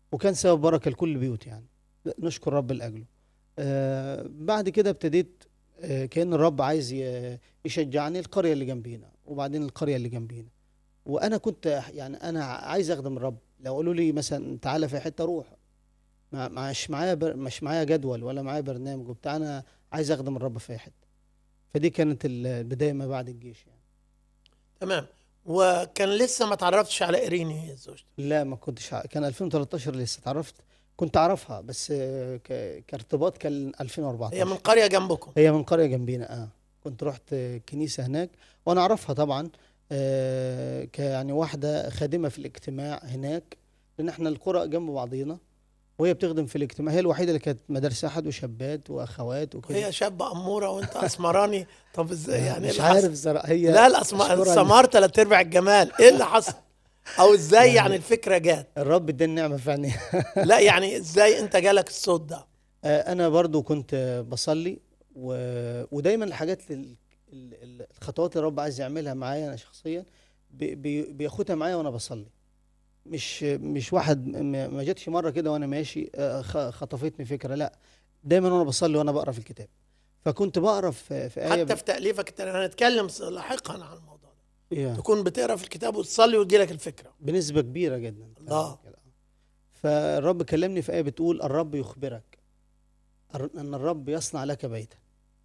وكان سبب بركه لكل البيوت يعني. نشكر رب لاجله. بعد كده ابتديت، كأن الرب عايز يشجعني القريه اللي جنبينا، وبعدين القريه اللي جنبينا. وانا كنت يعني انا عايز اخدم الرب. لو قالوا لي مثلا تعالى في حته روح، مش معايا مش معايا جدول ولا معايا برنامج وبتاع، انا عايز اخدم الرب في اي حته. فدي كانت البدايه ما بعد الجيش يعني. تمام. وكان لسه ما تعرفتش على إيريني زوجتك؟ لا ما كنتش كان 2013 لسه اتعرفت. كنت اعرفها بس كارتباط كان هي من 2014. قرية جنبكم؟ هي من قريه جنبينا كنت رحت كنيسه هناك وانا اعرفها طبعا. يعني واحده خادمه في الاجتماع هناك، لان احنا القرى جنب بعضينا، وهي بتخدم في الاجتماع. هي الوحيده اللي كانت مدارس احد وشابات واخوات وكده. وهي شابة أمورة وأنت أسمراني. طب إزاي يعني؟ إيه مش اللي حصل؟ عارف صراحه هي. لا، اشكرها السمار تلات أرباع الجمال. إيه اللي حصل؟ أو إزاي يعني يعني الفكرة جات؟ الرب اداني نعمه في عينيها. لا يعني إزاي أنت جالك الصوت ده؟ انا برضو كنت بصلي ودايما الحاجات الخطوات اللي الرب عايز يعملها معايا انا شخصيا بياخدها معايا وانا بصلي. مش واحد ما جاتش مره كده وانا ماشي خطفتني فكره، لا. دايما وانا بصلي وانا بقرا في الكتاب. فكنت بقرا في ايه حتى في تأليفك هنتكلم لاحقا عن الموضوع ده. يا تكون بتقرا في الكتاب وتصلي وتجيلك الفكرة. بنسبه كبيره جدا فعلا الله. كده. فالرب كلمني في ايه بتقول الرب يخبرك ان الرب يصنع لك بيتا.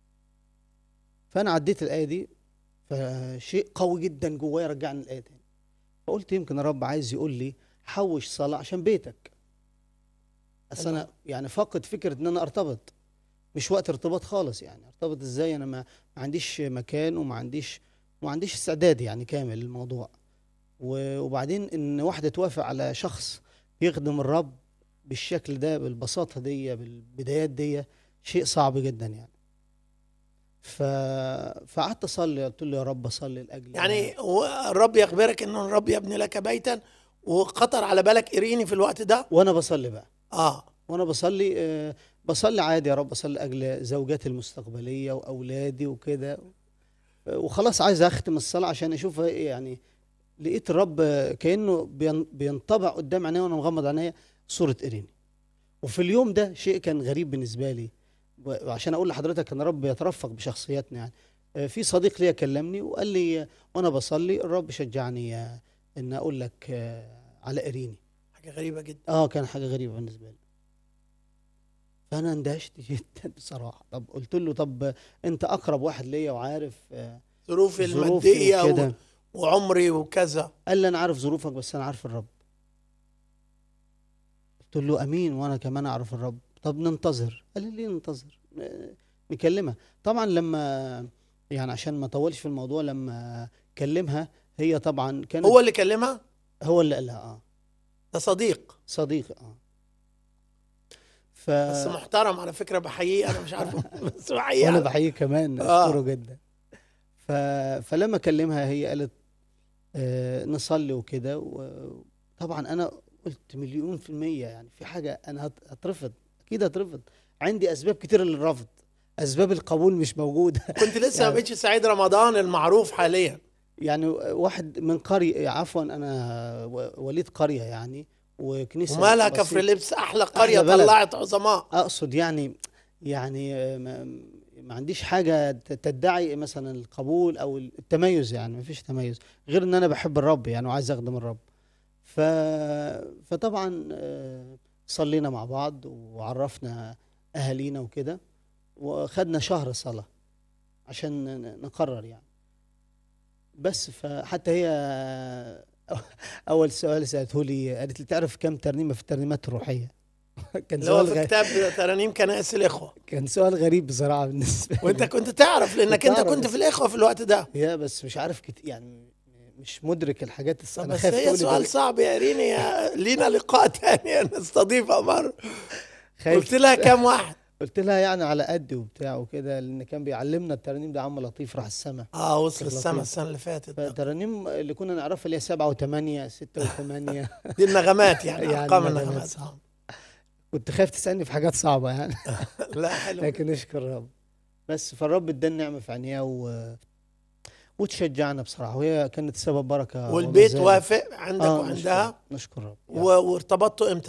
فانا عديت الايه دي، فشيء قوي جدا جوايا رجعني الايه تاني. فقلت يمكن الرب عايز يقول لي حوش صلاه عشان بيتك. اصل حلو. انا يعني فاقد فكره ان انا ارتبط. مش وقت ارتباط خالص يعني. ارتبط ازاي؟ انا ما عنديش مكان وما عنديش استعداد يعني كامل للموضوع. وبعدين ان واحده توافق على شخص يخدم الرب بالشكل ده بالبساطه دي بالبدايات دي، شيء صعب جدا يعني. ف... فقعدت اصلي، قلت له يا رب اصلي لاجل يعني هو الرب يخبرك إنه الرب يبني لك بيتا، وخطر على بالك إيريني في الوقت ده؟ وانا بصلي بقى. آه. وانا بصلي بصلي عادي يا رب، بصلي لاجل زوجاتي المستقبليه واولادي وكده. وخلاص عايز اختم الصلاه عشان اشوف إيه يعني. لقيت الرب كانه بينطبع قدام عينيا وانا مغمض عينيا صوره ايريني. وفي اليوم ده شيء كان غريب بالنسبه لي. وعشان اقول لحضرتك ان الرب يترفق بشخصياتنا يعني. في صديق ليا كلمني وقال لي وانا بصلي الرب شجعني ان اقول لك على ايريني. حاجة غريبة جدا. كان حاجه غريبه بالنسبه لي. فانا اندهشت جدا بصراحه. طب قلت له طب انت اقرب واحد ليا وعارف ظروفي ظروفي المادية وكده. وعمري وكذا. قال لي انا عارف ظروفك بس انا عارف الرب. قلت له امين وانا كمان اعرف الرب. طب ننتظر. قال لي ليه ننتظر؟ نكلمها. طبعا لما يعني عشان ما اطولش في الموضوع، لما كلمها هي طبعا كانت. هو اللي كلمها؟ هو اللي قالها ده صديق. صديق ف بس محترم على فكرة، بحييه. أنا مش عارف بس بحييه وانا بحييه كمان اشكره آه. جدا. ف... فلما كلمها هي قالت نصلي وكده. وطبعا انا قلت مليون في المية يعني في حاجة انا هترفض. اكيد هترفض. عندي اسباب كتير للرفض. اسباب القبول مش موجودة. كنت لسه ما يعني بقتش سعيد رمضان المعروف حاليا. يعني واحد من قرية، عفوا انا وليد قرية يعني، وكنيسة ومالها كفر بسيط. لبس؟ أحلى قرية احلى بلد. طلعت عظماء. اقصد يعني ما عنديش حاجة تدعي مثلا القبول او التميز يعني. ما فيش تميز غير ان انا بحب الرب يعني وعايز اخدم الرب. ف... فطبعا صلينا مع بعض وعرفنا اهالينا وكده. وخدنا شهر صلاة عشان نقرر يعني. بس فحتى هي اول سؤال سالته لي قالت لي تعرف كم ترنيمه في الترنيمات الروحيه؟ كان اللي هو سؤال في كتاب ترانيم كنائس الإخوة. كان سؤال غريب بصراحه بالنسبه وأنت لي. كنت تعرف لأنك كنت أنت اعرف كنت في بس الإخوة في الوقت ده. بس مش عارف يعني مش مدرك الحاجات طب انا بس خايف هي تقولي سؤال صعب يا ريني. لينا لقاء تاني نستضيفها مرة. قلت خايف. لها كام واحد؟ قلت لها يعني على قد وبتاع وكده، لان كان بيعلمنا الترانيم ده عم لطيف راح السما. وصل شيخ السما لطيف. السنة اللي فاتت ده. فالترانيم اللي كنا نعرفها اللي هي 7 و8 6 و8. دي النغمات يعني يعني أرقام نغمات النغمات. صعبة. كنت خايف تسألني في حاجات صعبة يعني. لا، حلو جدا. لكن اشكر الرب. بس فالرب اداني نعمة في عينيها وتشجعنا بصراحة. وهي كانت سبب بركة وما والبيت زالت. وافق عندك نشكر وعندها؟ نشكر الرب وارتبطتوا امتى؟